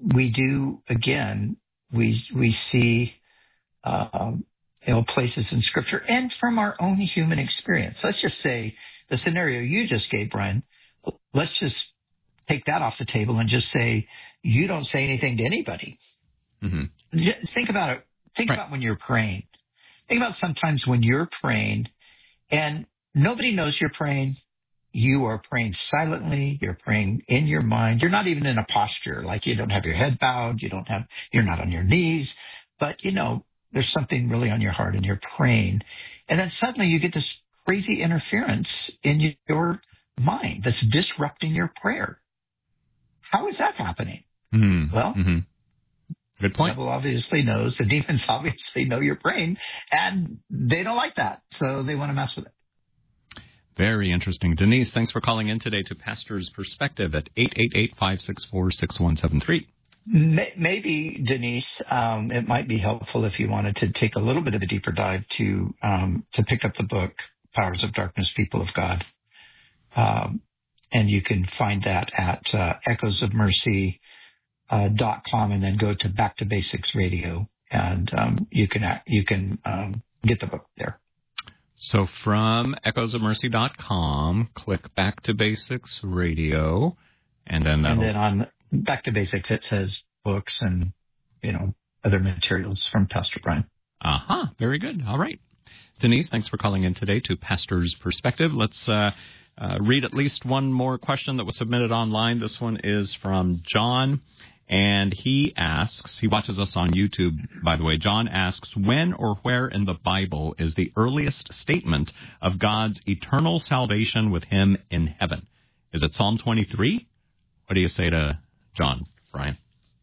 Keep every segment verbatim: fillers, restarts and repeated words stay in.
we do, again, we we see, um, you know, places in Scripture and from our own human experience. Let's just say the scenario you just gave, Brian, let's just take that off the table and just say you don't say anything to anybody. Mm-hmm. Think about it. Think right. about when you're praying. Think about sometimes when you're praying and nobody knows you're praying. You are praying silently. You're praying in your mind. You're not even in a posture like you don't have your head bowed. You don't have, you're not on your knees, but you know, there's something really on your heart and you're praying. And then suddenly you get this crazy interference in your mind that's disrupting your prayer. How is that happening? Mm-hmm. Well, mm-hmm. Good point. The devil obviously knows. The demons obviously know you're praying, and they don't like that, so they want to mess with it. Very interesting. Denise, thanks for calling in today to Pastor's Perspective at eight eight eight, five six four, six one seven three. Maybe, Denise, um, it might be helpful if you wanted to take a little bit of a deeper dive to um, to pick up the book, Powers of Darkness, People of God. Um, and you can find that at uh, echoes of mercy dot com, and then go to Back to Basics Radio, and um, you can you can um, get the book there. So from echoes of mercy dot com, click Back to Basics Radio, and then that'll... and then on Back to Basics it says books and you know other materials from Pastor Brian. Aha, uh-huh. Very good. All right, Denise, thanks for calling in today to Pastor's Perspective. Let's uh, uh, read at least one more question that was submitted online. This one is from John. And he asks, he watches us on YouTube, by the way. John asks, when or where in the Bible is the earliest statement of God's eternal salvation with him in heaven? Is it Psalm twenty-three? What do you say to John, Brian?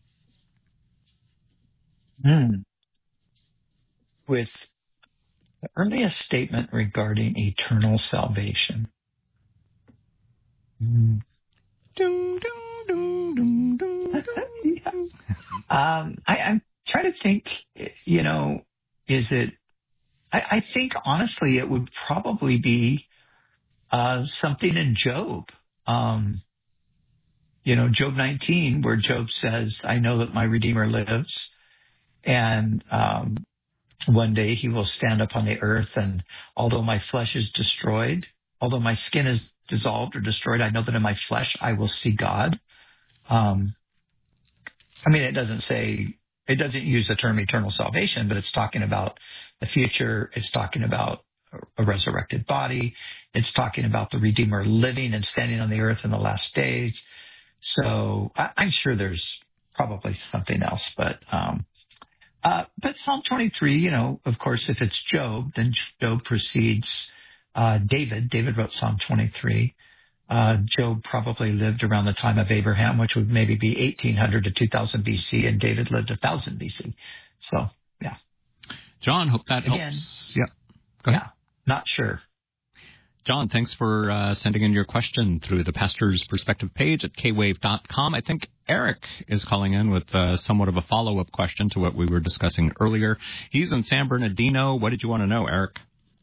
Hmm. With the earliest statement regarding eternal salvation. Hmm. Dum, dum, dum, dum, dum. um, I, I'm trying to think, you know, is it, I, I think honestly it would probably be uh, something in Job. Um, you know, Job nineteen, where Job says, I know that my Redeemer lives, and um, one day he will stand up on the earth, and although my flesh is destroyed, although my skin is dissolved or destroyed, I know that in my flesh I will see God. Um, I mean, it doesn't say, it doesn't use the term eternal salvation, but it's talking about the future. It's talking about a resurrected body. It's talking about the Redeemer living and standing on the earth in the last days. So I, I'm sure there's probably something else, but, um, uh, but Psalm twenty-three, you know, of course, if it's Job, then Job precedes, uh, David. David wrote Psalm twenty-three. Uh, Job probably lived around the time of Abraham, which would maybe be eighteen hundred to two thousand B C, and David lived one thousand B C. So, yeah. John, hope that Again, helps. Yeah. Go ahead. Yeah, not sure. John, thanks for uh, sending in your question through the Pastor's Perspective page at k wave dot com. I think Eric is calling in with uh, somewhat of a follow-up question to what we were discussing earlier. He's in San Bernardino. What did you want to know, Eric?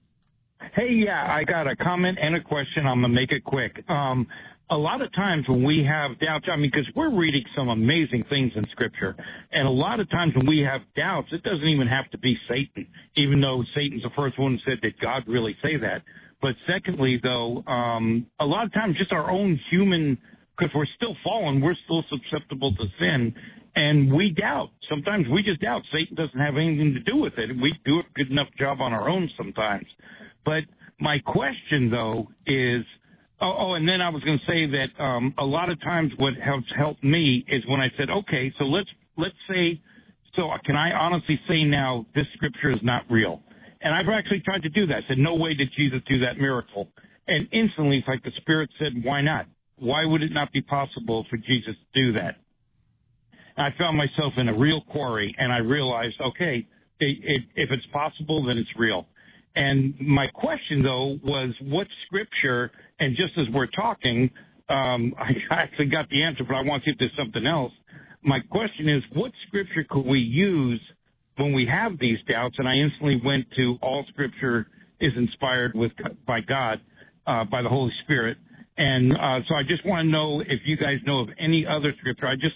Hey, yeah, I got a comment and a question. I'm going to make it quick. Um, a lot of times when we have doubts, I mean, because we're reading some amazing things in Scripture, and a lot of times when we have doubts, it doesn't even have to be Satan, even though Satan's the first one who said, did God really say that? But secondly, though, um, a lot of times just our own human, because we're still fallen, we're still susceptible to sin, and we doubt. Sometimes we just doubt. Satan doesn't have anything to do with it. We do a good enough job on our own sometimes. But my question, though, is, oh, oh and then I was going to say that um, a lot of times what has helped me is when I said, okay, so let's let's say, so can I honestly say now this Scripture is not real? And I've actually tried to do that. I said, no way did Jesus do that miracle. And instantly, it's like the Spirit said, why not? Why would it not be possible for Jesus to do that? And I found myself in a real quarry, and I realized, okay, it, it, if it's possible, then it's real. And my question, though, was what Scripture, and just as we're talking, um, I actually got the answer, but I want to see if there's something else. My question is, what Scripture could we use when we have these doubts? And I instantly went to all Scripture is inspired with by God, uh, by the Holy Spirit. And uh, so I just want to know if you guys know of any other Scripture. I just